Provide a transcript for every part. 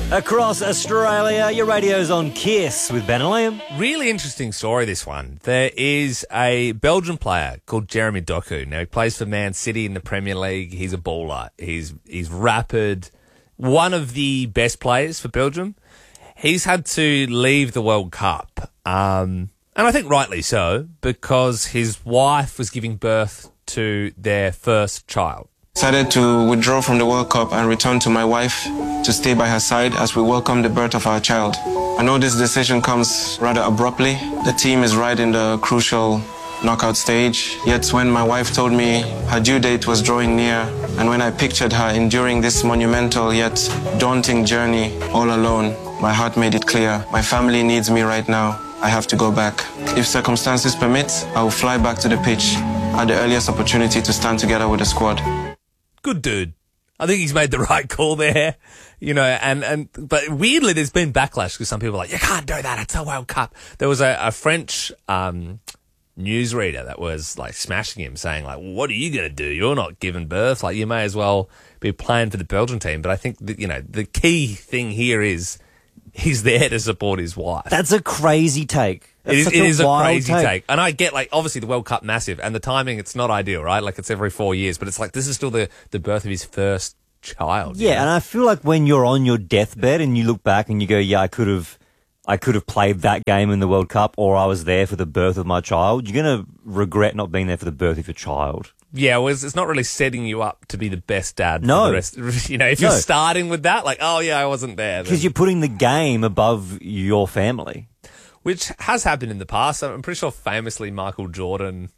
Across Australia, your radio's on Kiss with Ben and Liam. Really interesting story, this one. There is a Belgian player called Jeremy Doku. Now, he plays for Man City in the Premier League. He's a baller. He's rapid. One of the best players for Belgium. He's had to leave the World Cup. And I think rightly so, because his wife was giving birth to their first child. Decided to withdraw from the World Cup and return to my wife to stay by her side as we welcome the birth of our child. I know this decision comes rather abruptly. The team is right in the crucial knockout stage. Yet when my wife told me her due date was drawing near, and when I pictured her enduring this monumental yet daunting journey all alone, my heart made it clear. My family needs me right now. I have to go back. If circumstances permit, I will fly back to the pitch at the earliest opportunity to stand together with the squad. Good dude. I think he's made the right call there, you know, but weirdly there's been backlash because some people are like, you can't do that, it's a World Cup. There was a French newsreader that was like smashing him, saying like, what are you going to do? You're not giving birth. Like, you may as well be playing for the Belgian team. But I think that, you know, the key thing here is he's there to support his wife. That's a crazy take. It is a crazy take. And I get, like, obviously the World Cup massive, and the timing, it's not ideal, right? Like, it's every 4 years, but it's like, this is still the birth of his first child. Yeah, you know? And I feel like when you're on your deathbed and you look back and you go, yeah, I could have played that game in the World Cup, or I was there for the birth of my child, you're going to regret not being there for the birth of your child. Yeah, well, it's not really setting you up to be the best dad no. for the rest. You know, if you're starting with that, like, oh, yeah, I wasn't there. Because you're putting the game above your family. Which has happened in the past. I'm pretty sure famously Michael Jordan's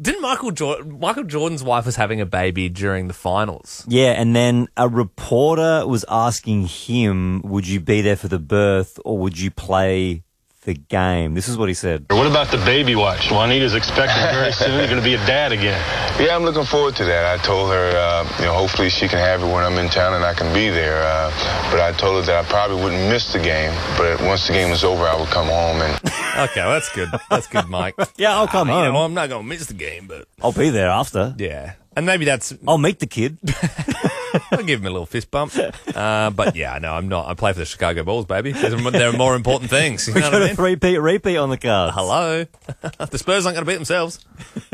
wife was having a baby during the finals. Yeah, and then a reporter was asking him, would you be there for the birth or would you play the game? This is what he said. What about the baby watch? Juanita's expecting very soon. You're going to be a dad again. Yeah, I'm looking forward to that. I told her, hopefully she can have it when I'm in town and I can be there. But I told her that I probably wouldn't miss the game. But once the game was over, I would come home and... Okay, well, that's good. That's good, Mike. Yeah, I'll come home. You know, I'm not going to miss the game, but... I'll be there after. Yeah. And maybe that's... I'll meet the kid. I'll give him a little fist bump. But yeah, no, I'm not. I play for the Chicago Bulls, baby. There are more important things. You know got a repeat on the cards. Hello. The Spurs aren't going to beat themselves.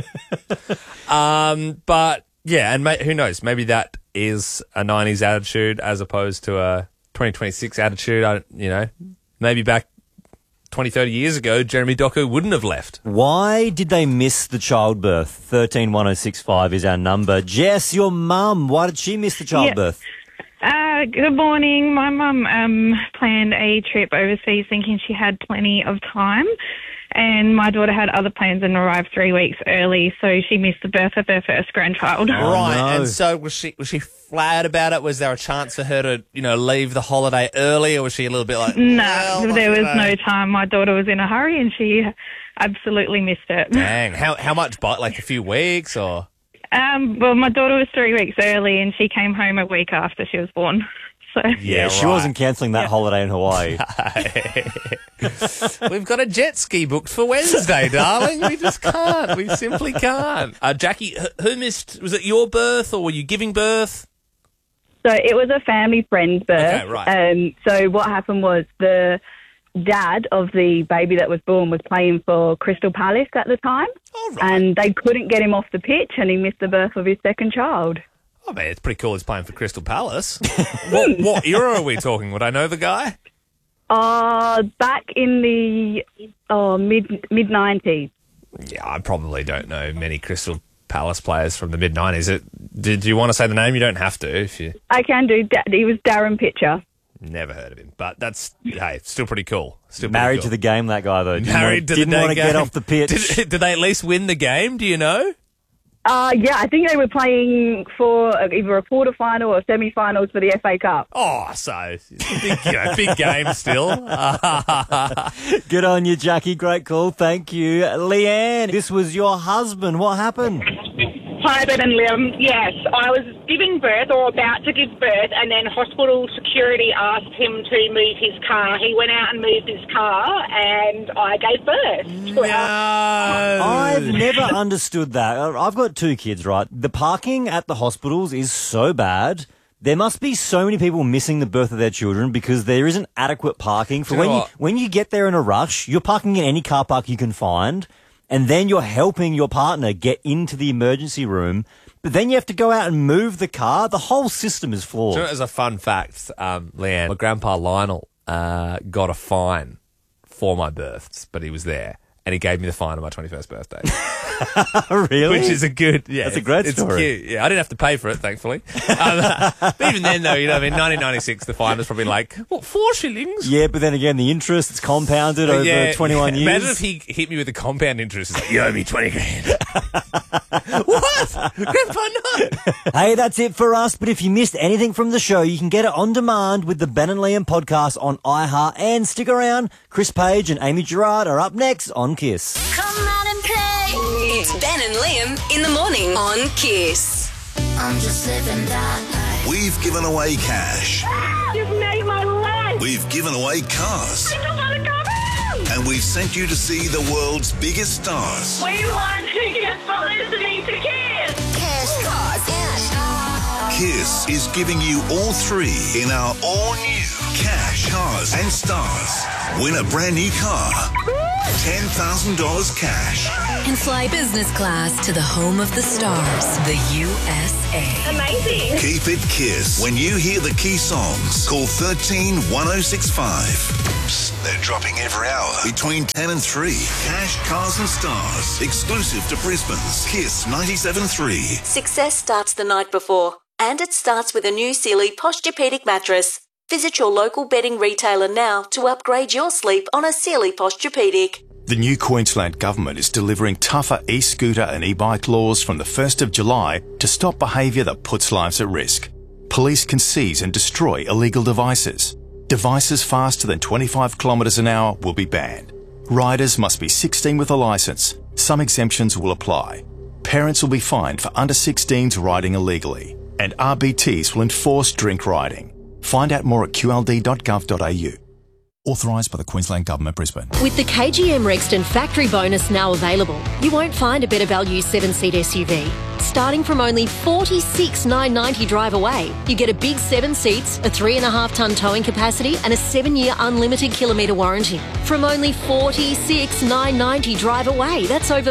But yeah, and who knows? Maybe that is a 90s attitude as opposed to a 2026 attitude. Maybe back 20, 30 years ago, Jeremy Doku wouldn't have left. Why did they miss the childbirth? 131065 is our number. Jess, your mum, why did she miss the childbirth? Yeah. Good morning. My mum planned a trip overseas thinking she had plenty of time, and my daughter had other plans and arrived 3 weeks early, so she missed the birth of her first grandchild. Oh, right, no. And so was she flat about it? Was there a chance for her to, leave the holiday early, or was she a little bit like... No, there was no time. My daughter was in a hurry, and she absolutely missed it. Dang. How much, like a few weeks, or...? Well, my daughter was 3 weeks early, and she came home a week after she was born. So. Yeah, she wasn't cancelling that holiday in Hawaii. We've got a jet ski booked for Wednesday, darling. We just can't. We simply can't. Jackie, who missed? Was it your birth, or were you giving birth? So it was a family friend's birth. Okay, right. So what happened was the dad of the baby that was born was playing for Crystal Palace at the time. Oh, right. And they couldn't get him off the pitch, and he missed the birth of his second child. Oh, man, it's pretty cool he's playing for Crystal Palace. What era are we talking? Would I know the guy? Back in the mid-90s. Yeah, I probably don't know many Crystal Palace players from the mid-90s. Did you want to say the name? You don't have to. If you... I can do. He was Darren Pitcher. Never heard of him, but that's, hey, still pretty cool. Married to the game, that guy, though. Didn't want to get off the pitch. Did they at least win the game? Do you know? Yeah, I think they were playing for either a quarter-final or semi-finals for the FA Cup. Oh, so big game still. Good on you, Jackie. Great call. Thank you. Leanne, this was your husband. What happened? Hi, Ben and Liam. Yes, I was giving birth or about to give birth, and then hospital security asked him to move his car. He went out and moved his car, and I gave birth. No. I've never understood that. I've got two kids, right? The parking at the hospitals is so bad There must be so many people missing the birth of their children because there isn't adequate parking for when you get there in a rush. You're parking in any car park you can find, and then you're helping your partner get into the emergency room. But then you have to go out and move the car. The whole system is flawed. So as a fun fact, Leanne, my grandpa Lionel got a fine for my births, but he was there. And he gave me the fine on my 21st birthday. Really? Which is a good, That's a great story. It's cute. Yeah, I didn't have to pay for it, thankfully. But even then, though, in 1996, the fine was probably like, 4 shillings? Yeah, but then again, the interest, it's compounded over 21 years. Imagine if he hit me with the compound interest. It's like, you owe me 20 grand. What? Grandpa, no. Hey, that's it for us. But if you missed anything from the show, you can get it on demand with the Ben and Liam podcast on iHeart. And stick around. Chris Page and Amy Gerard are up next on Kiss. Come out and play. It's Ben and Liam in the morning on Kiss. I'm just living that life. We've given away cash. You've made my life. We've given away cars. I just want to come in. And we've sent you to see the world's biggest stars. We want tickets for listening to Kiss. Cash, cars, cash. Kiss is giving you all 3 in our all-new Cash, Cars and Stars. Win a brand new car. $10,000 cash. And fly business class to the home of the stars, the USA. Amazing. Keep it Kiss. When you hear the key songs, call 13 1065. Psst, they're dropping every hour between 10 and 3. Cash, Cars and Stars. Exclusive to Brisbane's Kiss 97.3. Success starts the night before, and it starts with a new Sealy Posturepedic mattress. Visit your local bedding retailer now to upgrade your sleep on a Sealy Posturepedic. The new Queensland Government is delivering tougher e-scooter and e-bike laws from the 1st of July to stop behaviour that puts lives at risk. Police can seize and destroy illegal devices. Devices faster than 25 kilometres an hour will be banned. Riders must be 16 with a licence. Some exemptions will apply. Parents will be fined for under 16s riding illegally. And RBTs will enforce drink riding. Find out more at qld.gov.au. Authorised by the Queensland Government, Brisbane. With the KGM Rexton factory bonus now available, you won't find a better value 7-seat SUV. Starting from only $46,990 drive away, you get a big 7 seats, a 3.5-tonne towing capacity and a 7-year unlimited kilometre warranty. From only $46,990 drive away, that's over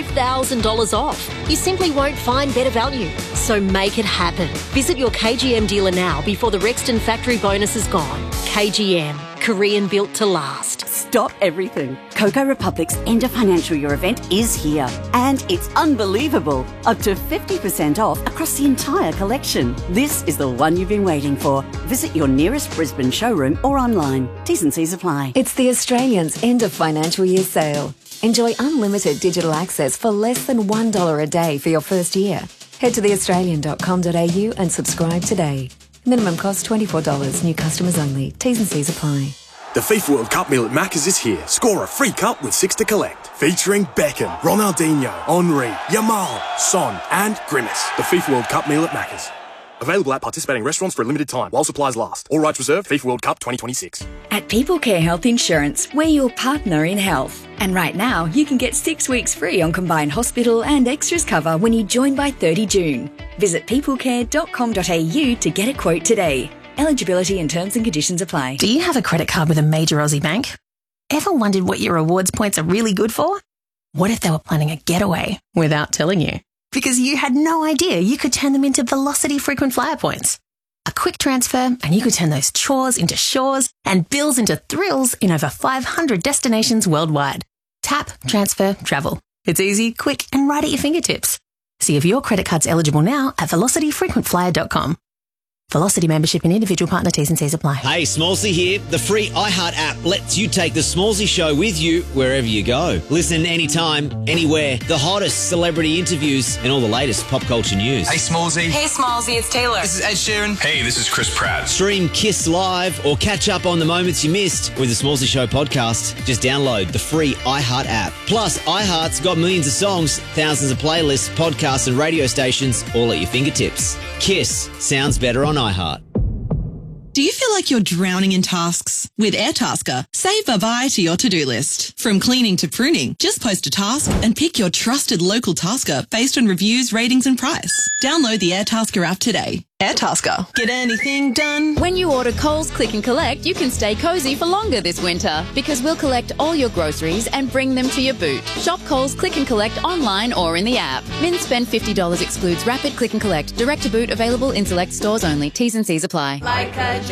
$5,000 off. You simply won't find better value. So make it happen. Visit your KGM dealer now before the Rexton factory bonus is gone. KGM. Korean built to last. Stop everything. Coco Republic's end of financial year event is here. And it's unbelievable. Up to 50% off across the entire collection. This is the one you've been waiting for. Visit your nearest Brisbane showroom or online. T's and C's apply. It's the Australians' end of financial year sale. Enjoy unlimited digital access for less than $1 a day for your first year. Head to theaustralian.com.au and subscribe today. Minimum cost $24. New customers only. T's and C's apply. The FIFA World Cup meal at Macca's is here. Score a free cup with 6 to collect. Featuring Beckham, Ronaldinho, Henry, Yamal, Son and Grimace. The FIFA World Cup meal at Macca's. Available at participating restaurants for a limited time while supplies last. All rights reserved. FIFA World Cup 2026. At People Care Health Insurance, we're your partner in health. And right now, you can get 6 weeks free on combined hospital and extras cover when you join by 30 June. Visit peoplecare.com.au to get a quote today. Eligibility and terms and conditions apply. Do you have a credit card with a major Aussie bank? Ever wondered what your rewards points are really good for? What if they were planning a getaway without telling you? Because you had no idea you could turn them into Velocity frequent flyer points. A quick transfer and you could turn those chores into shores and bills into thrills in over 500 destinations worldwide. Tap, transfer, travel. It's easy, quick and right at your fingertips. See if your credit card's eligible now at velocityfrequentflyer.com. Velocity membership and individual partner T's and C's apply. Hey, Smallsy here. The free iHeart app lets you take the Smallsy show with you wherever you go. Listen anytime, anywhere. The hottest celebrity interviews and all the latest pop culture news. Hey, Smallsy. Hey, Smallsy, it's Taylor. This is Ed Sheeran. Hey, this is Chris Pratt. Stream Kiss Live or catch up on the moments you missed with the Smallsy Show podcast. Just download the free iHeart app. Plus, iHeart's got millions of songs, thousands of playlists, podcasts and radio stations all at your fingertips. Kiss sounds better on iHeart. Do you feel like you're drowning in tasks? With Airtasker, say bye-bye to your to-do list. From cleaning to pruning, just post a task and pick your trusted local tasker based on reviews, ratings and price. Download the Airtasker app today. Airtasker. Get anything done? When you order Coles Click and Collect, you can stay cosy for longer this winter because we'll collect all your groceries and bring them to your boot. Shop Coles Click and Collect online or in the app. Min spend $50 excludes rapid click and collect. Direct to boot available in select stores only. T's and C's apply. Like a